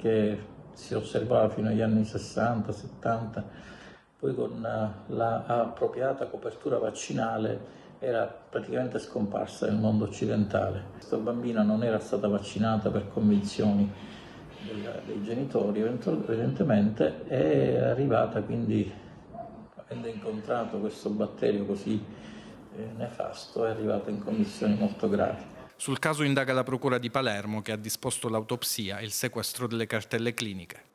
che si osservava fino agli anni 60-70, poi con la appropriata copertura vaccinale era praticamente scomparsa nel mondo occidentale. Questa bambina non era stata vaccinata per convinzioni dei genitori evidentemente, è arrivata quindi, avendo incontrato questo batterio così nefasto, è arrivata in condizioni molto gravi. Sul caso indaga la Procura di Palermo, che ha disposto l'autopsia e il sequestro delle cartelle cliniche.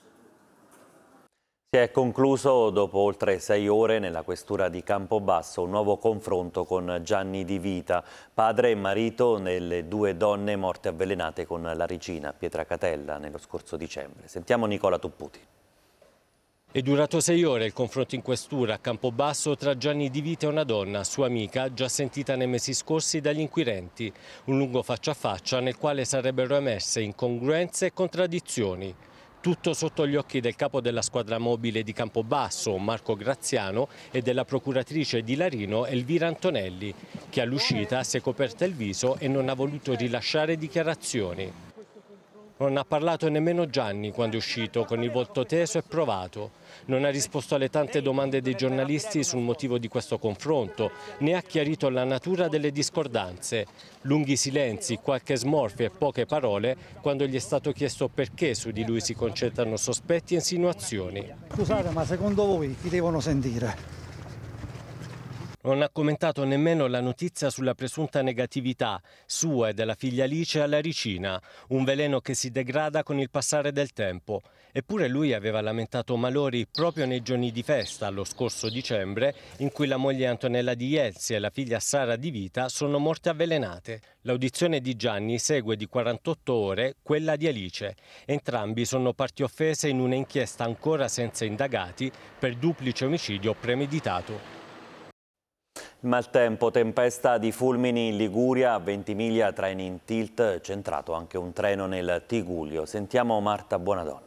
Si è concluso dopo oltre 6 ore nella questura di Campobasso un nuovo confronto con Gianni Di Vita, padre e marito delle 2 donne morte avvelenate con l'aricina a Pietracatella nello scorso dicembre. Sentiamo Nicola Tupputi. È durato 6 ore il confronto in questura a Campobasso tra Gianni Di Vita e una donna, sua amica, già sentita nei mesi scorsi dagli inquirenti. Un lungo faccia a faccia nel quale sarebbero emerse incongruenze e contraddizioni. Tutto sotto gli occhi del capo della squadra mobile di Campobasso, Marco Graziano, e della procuratrice di Larino, Elvira Antonelli, che all'uscita si è coperta il viso e non ha voluto rilasciare dichiarazioni. Non ha parlato nemmeno Gianni quando è uscito, con il volto teso e provato. Non ha risposto alle tante domande dei giornalisti sul motivo di questo confronto, né ha chiarito la natura delle discordanze. Lunghi silenzi, qualche smorfia e poche parole quando gli è stato chiesto perché su di lui si concentrano sospetti e insinuazioni. Scusate, ma secondo voi chi devono sentire? Non ha commentato nemmeno la notizia sulla presunta negatività sua e della figlia Alice alla ricina, un veleno che si degrada con il passare del tempo. Eppure lui aveva lamentato malori proprio nei giorni di festa, lo scorso dicembre, in cui la moglie Antonella Di Jelzi e la figlia Sara Di Vita sono morte avvelenate. L'audizione di Gianni segue di 48 ore quella di Alice. Entrambi sono parti offese in un'inchiesta ancora senza indagati per duplice omicidio premeditato. Maltempo, tempesta di fulmini in Liguria, a Ventimiglia treni in tilt, centrato anche un treno nel Tigullio. Sentiamo Marta Buonadonna.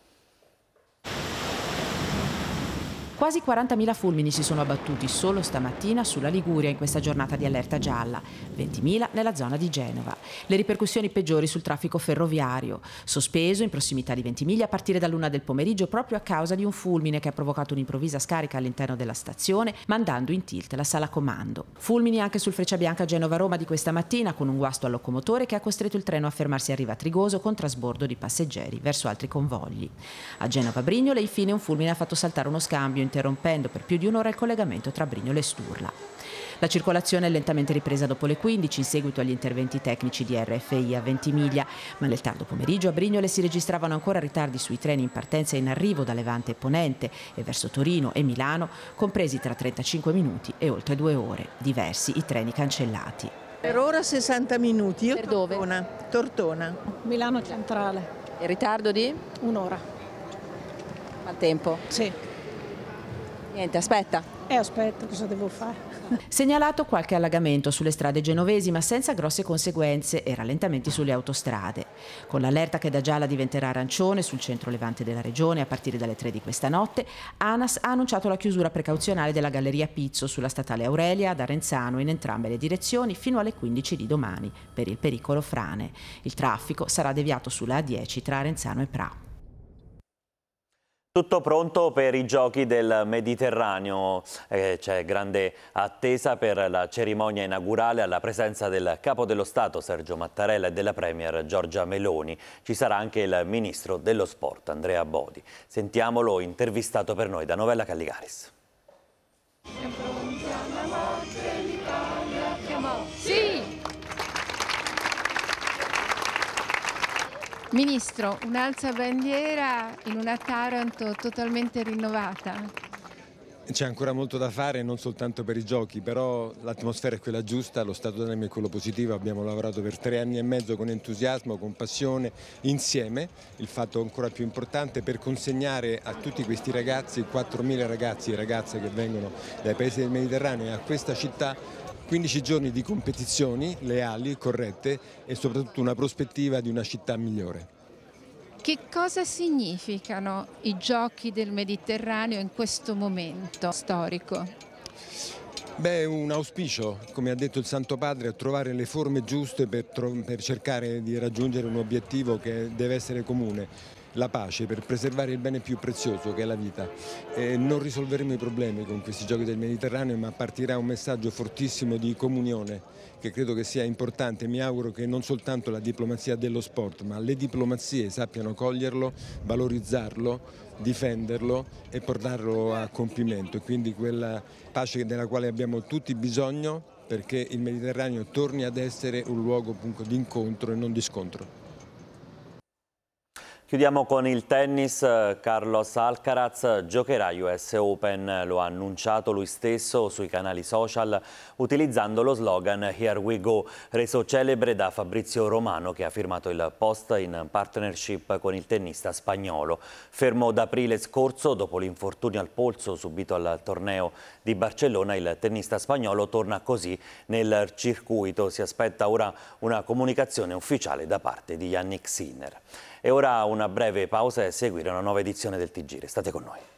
Quasi 40.000 fulmini si sono abbattuti solo stamattina sulla Liguria in questa giornata di allerta gialla, 20.000 nella zona di Genova. Le ripercussioni peggiori sul traffico ferroviario, sospeso in prossimità di Ventimiglia a partire dall'1 del pomeriggio proprio a causa di un fulmine che ha provocato un'improvvisa scarica all'interno della stazione, mandando in tilt la sala comando. Fulmini anche sul Frecciabianca Genova-Roma di questa mattina, con un guasto al locomotore che ha costretto il treno a fermarsi a Riva Trigoso con trasbordo di passeggeri verso altri convogli. A Genova-Brignole infine un fulmine ha fatto saltare uno scambio, interrompendo per più di un'ora il collegamento tra Brignole e Sturla. La circolazione è lentamente ripresa dopo le 15 in seguito agli interventi tecnici di RFI a Ventimiglia, ma nel tardo pomeriggio a Brignole si registravano ancora ritardi sui treni in partenza e in arrivo da Levante e Ponente e verso Torino e Milano, compresi tra 35 minuti e oltre 2 ore. Diversi i treni cancellati. Per ora 60 minuti. Io per dove? Tortona. Milano Centrale. Il ritardo di? 1 ora. Maltempo? Sì. Niente, aspetta. Aspetta, cosa devo fare? Segnalato qualche allagamento sulle strade genovesi, ma senza grosse conseguenze e rallentamenti sulle autostrade. Con l'allerta che da gialla diventerà arancione sul centro levante della regione a partire dalle 3 di questa notte, ANAS ha annunciato la chiusura precauzionale della Galleria Pizzo sulla statale Aurelia ad Arenzano in entrambe le direzioni fino alle 15 di domani per il pericolo frane. Il traffico sarà deviato sulla A10 tra Arenzano e Pra. Tutto pronto per i giochi del Mediterraneo, c'è grande attesa per la cerimonia inaugurale alla presenza del Capo dello Stato Sergio Mattarella e della Premier Giorgia Meloni. Ci sarà anche il Ministro dello Sport Andrea Bodi. Sentiamolo intervistato per noi da Novella Calligaris. Sì! Ministro, un'alza bandiera in una Taranto totalmente rinnovata. C'è ancora molto da fare, non soltanto per i giochi, però l'atmosfera è quella giusta, lo stato d'animo è quello positivo. Abbiamo lavorato per 3 anni e mezzo con entusiasmo, con passione, insieme. Il fatto ancora più importante per consegnare a tutti questi ragazzi, 4.000 ragazzi e ragazze che vengono dai paesi del Mediterraneo e a questa città, 15 giorni di competizioni leali, corrette e soprattutto una prospettiva di una città migliore. Che cosa significano i giochi del Mediterraneo in questo momento storico? Beh, un auspicio, come ha detto il Santo Padre, a trovare le forme giuste per cercare di raggiungere un obiettivo che deve essere comune, la pace, per preservare il bene più prezioso che è la vita. Non risolveremo i problemi con questi giochi del Mediterraneo, ma partirà un messaggio fortissimo di comunione che credo che sia importante. Mi auguro che non soltanto la diplomazia dello sport, ma le diplomazie sappiano coglierlo, valorizzarlo, difenderlo e portarlo a compimento, e quindi quella pace della quale abbiamo tutti bisogno perché il Mediterraneo torni ad essere un luogo appunto di incontro e non di scontro. Chiudiamo con il tennis. Carlos Alcaraz giocherà US Open, lo ha annunciato lui stesso sui canali social utilizzando lo slogan Here we go, reso celebre da Fabrizio Romano, che ha firmato il post in partnership con il tennista spagnolo. Fermo da aprile scorso, dopo l'infortunio al polso subito al torneo di Barcellona, il tennista spagnolo torna così nel circuito. Si aspetta ora una comunicazione ufficiale da parte di Jannik Sinner. E ora una breve pausa e seguire una nuova edizione del TG. Restate con noi.